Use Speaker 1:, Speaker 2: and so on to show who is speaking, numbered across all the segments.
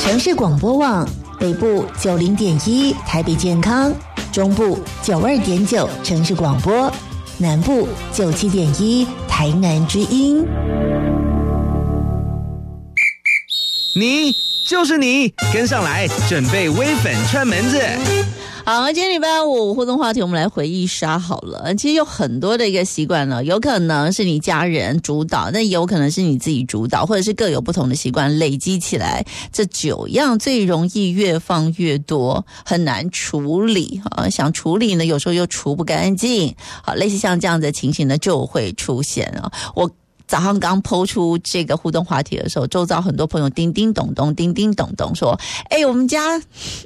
Speaker 1: 城市广播网北部90.1台北健康，中部92.9城市广播，南部97.1台南之音。
Speaker 2: 你就是你，跟上来，准备微粉串门子。
Speaker 3: 好，今天礼拜五互动话题，我们来回忆杀好了。其实有很多的一个习惯呢，有可能是你家人主导，但也有可能是你自己主导，或者是各有不同的习惯累积起来，这9样最容易越放越多，很难处理啊。想处理呢，有时候又除不干净。好，类似像这样的情形呢，就会出现啊。我早上刚抛出这个互动话题的时候，周遭很多朋友叮叮咚咚说，我们家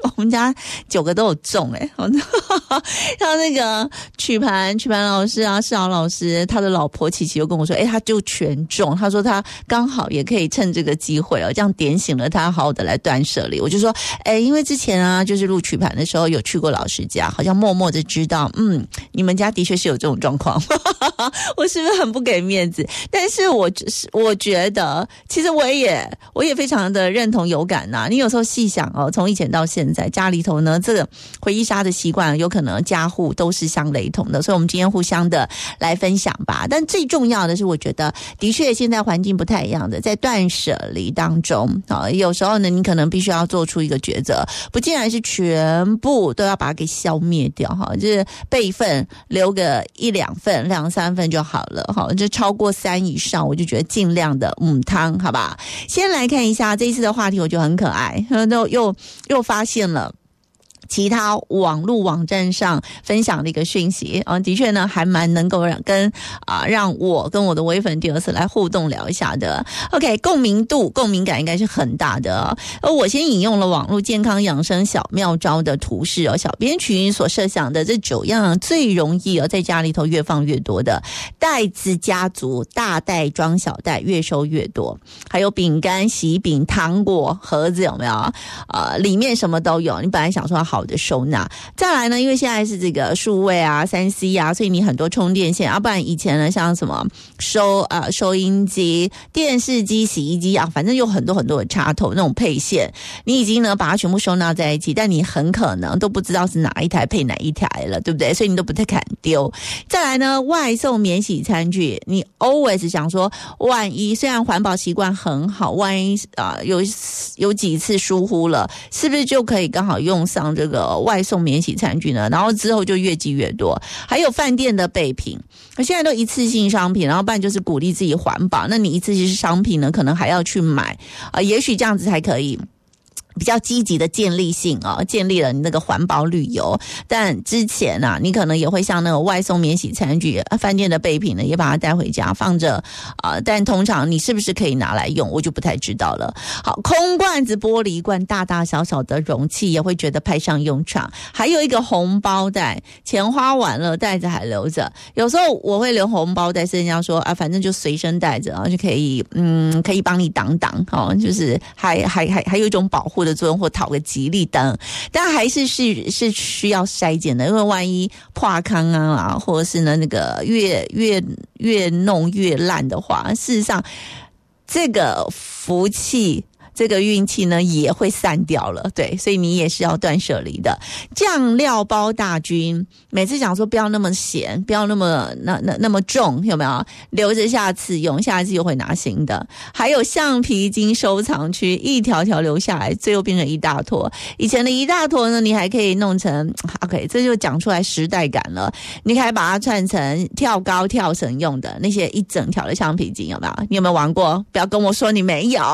Speaker 3: 9个都有中像那个曲盘老师啊，世豪老师，他的老婆琪琪又跟我说，他就全中，他说他刚好也可以趁这个机会这样点醒了他，好好的来断舍离。我就说，因为之前啊，就是录曲盘的时候有去过老师家，好像默默的知道，你们家的确是有这种状况，我是不是很不给面子？但是我觉得，其实我也非常的认同有感呐。你有时候细想从以前到现在，家里头呢这个回忆杀的习惯，有可能家户都是相雷同的，所以我们今天互相的来分享吧。但最重要的是，我觉得的确现在环境不太一样的，在断舍离当中有时候呢，你可能必须要做出一个抉择，不尽然是全部都要把它给消灭掉就是备份留个1-2份、2-3份就好了就超过3以上，我就觉得尽量的汤，好吧。先来看一下这一次的话题，我觉得很可爱，又发现了其他网络网站上分享的一个讯息的确呢还蛮能够让我跟我的微粉第二次来互动聊一下的。 OK， 共鸣感应该是很大的我先引用了网络健康养生小妙招的图示小编群所设想的这9样最容易在家里头越放越多的袋子家族，大袋装小袋，越收越多。还有饼干、喜饼、糖果盒子，有没有里面什么都有，你本来想说好的收纳。再来呢，因为现在是这个数位啊 3C 啊，所以你很多充电线不然以前呢像什么收音机、电视机、洗衣机反正有很多很多的插头那种配线，你已经呢把它全部收纳在一起，但你很可能都不知道是哪一台配哪一台了，对不对？所以你都不太敢丢。再来呢，外送免洗餐具，你 always 想说，万一虽然环保习惯很好，万一有几次疏忽了，是不是就可以刚好用上这个外送免洗餐具呢？然后之后就越积越多。还有饭店的备品，现在都一次性商品，然后不然就是鼓励自己环保，那你一次性商品呢，可能还要去买也许这样子才可以比较积极的建立性建立了你那个环保旅游。但之前你可能也会像那个外送免洗餐具，饭店的备品呢也把它带回家放着但通常你是不是可以拿来用，我就不太知道了。好，空罐子、玻璃罐、大大小小的容器也会觉得派上用场。还有一个红包袋，钱花完了袋子还留着，有时候我会留红包袋，是人家说反正就随身带着就可以帮你挡就是还有一种保护的作用，或讨个吉利灯，但还是需要筛检的，因为万一破康或者是呢那个越弄越烂的话，事实上这个福气这个运气呢也会散掉了，对，所以你也是要断舍离的。酱料包大军，每次讲说不要那么咸，不要那么重，有没有？留着下次用，下一次又会拿新的。还有橡皮筋收藏区，一条条留下来，最后变成一大坨。以前的一大坨呢，你还可以弄成 OK， 这就讲出来时代感了。你可以把它串成跳高跳绳用的那些一整条的橡皮筋，有没有？你有没有玩过？不要跟我说你没有。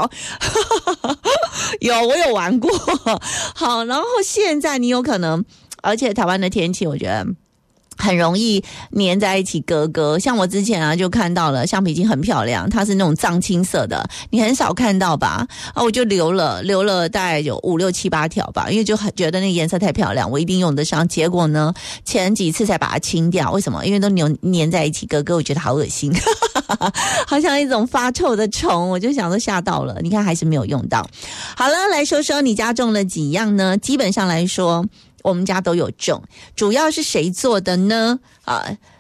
Speaker 3: 我有玩过。好，然后现在你有可能，而且台湾的天气我觉得很容易粘在一起格，像我之前就看到了橡皮筋很漂亮，它是那种藏青色的，你很少看到吧我就留了大概有5、6、7、8条吧，因为就很觉得那个颜色太漂亮，我一定用得上。结果呢前几次才把它清掉，为什么？因为都粘在一起格，我觉得好恶心好像一种发臭的虫，我就想说吓到了，你看还是没有用到。好了，来说说你家种了几样呢？基本上来说我们家都有种，主要是谁做的呢？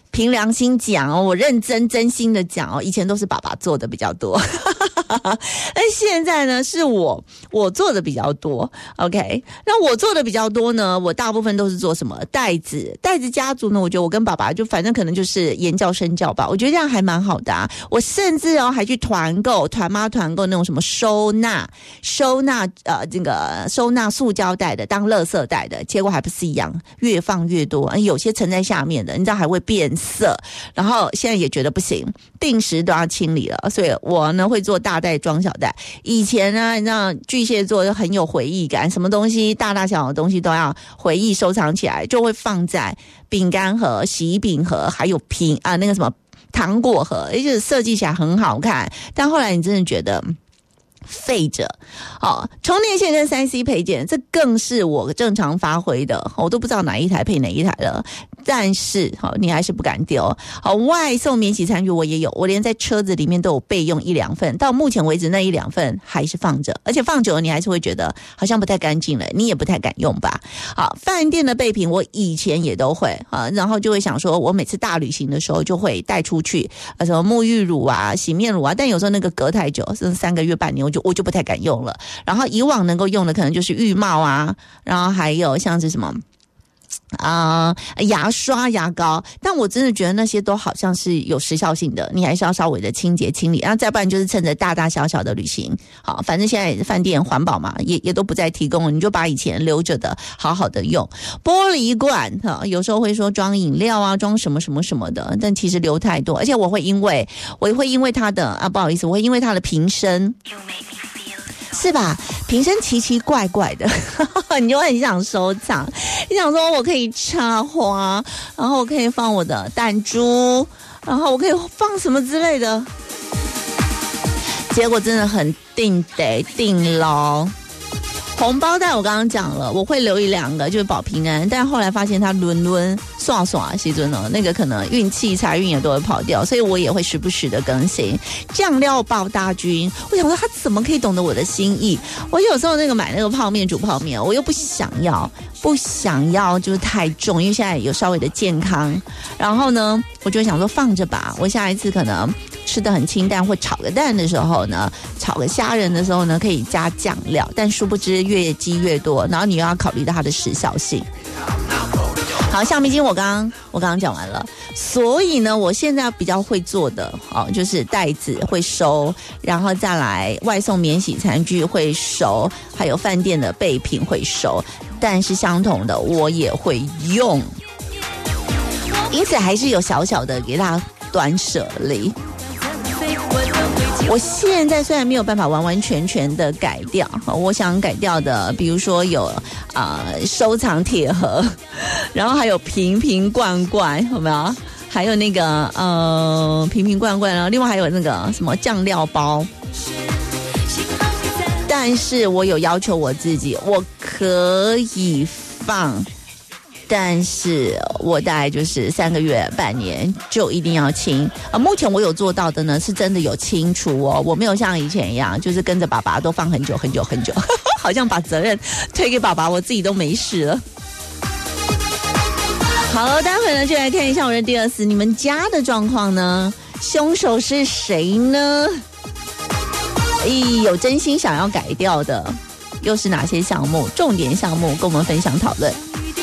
Speaker 3: 凭良心讲哦，我认真心的讲哦，以前都是爸爸做的比较多，但现在呢是我做的比较多。OK， 那我做的比较多呢，我大部分都是做什么袋子家族呢？我觉得我跟爸爸就反正可能就是言教身教吧，我觉得这样还蛮好的啊。我甚至还去团妈团购那种什么收纳这个收纳塑胶袋的当垃圾袋的，结果还不是一样，越放越多，有些沉在下面的，你知道还会变色，然后现在也觉得不行，定时都要清理了，所以我呢会做大袋装小袋。以前呢，你知道巨蟹座就很有回忆感，什么东西大小的东西都要回忆收藏起来，就会放在饼干盒、喜饼盒，还有那个什么糖果盒，就是设计起来很好看。但后来你真的觉得废着充电线跟 3C 配件，这更是我正常发挥的，我都不知道哪一台配哪一台了。但是你还是不敢丢。外送免洗餐具我也有，我连在车子里面都有备用1-2份，到目前为止那1-2份还是放着，而且放久了你还是会觉得好像不太干净了，你也不太敢用吧。饭店的备品我以前也都会然后就会想说我每次大旅行的时候就会带出去什么沐浴乳啊、洗面乳啊，但有时候那个隔太久，3个月半年我就不太敢用了。然后以往能够用的可能就是浴帽啊，然后还有像是什么牙刷、牙膏，但我真的觉得那些都好像是有时效性的，你还是要稍微的清洁清理，然后再不然就是趁着大小的旅行，反正现在饭店环保嘛，也都不再提供了，你就把以前留着的好好的用。玻璃罐有时候会说装饮料啊，装什么什么什么的，但其实留太多，而且我会因为它的不好意思，我会因为它的瓶身。是吧？瓶身奇奇怪怪的，你就很想收藏。你想说我可以插花，然后我可以放我的弹珠，然后我可以放什么之类的。结果真的很定牢。红包袋我刚刚讲了，我会留1-2个就是保平安，但后来发现它轮刷时阵那个可能运气财运也都会跑掉，所以我也会时不时的更新。酱料包大军，我想说他怎么可以懂得我的心意？我有时候买那个泡面煮泡面，我又不想要就是太重，因为现在有稍微的健康，然后呢我就想说放着吧，我下一次可能吃得很清淡或炒个蛋的时候呢，炒个虾仁的时候呢可以加酱料，但殊不知越积越多，然后你又要考虑到它的时效性。好，橡皮筋我刚刚讲完了，所以呢我现在比较会做的就是袋子会收，然后再来外送免洗餐具会收，还有饭店的备品会收，但是相同的我也会用，因此还是有小小的给它断舍离。我现在虽然没有办法完完全全的改掉，我想改掉的比如说有收藏铁盒，然后还有瓶罐有没有，还有那个瓶罐，然后另外还有那个什么酱料包。但是我有要求我自己，我可以放，但是我大概就是3个月半年就一定要清。目前我有做到的呢是真的有清除我没有像以前一样就是跟着爸爸都放很久好像把责任推给爸爸，我自己都没事了。好，待会呢就来看一下我的第2次，你们家的状况呢？凶手是谁呢？有真心想要改掉的又是哪些项目？重点项目跟我们分享讨论。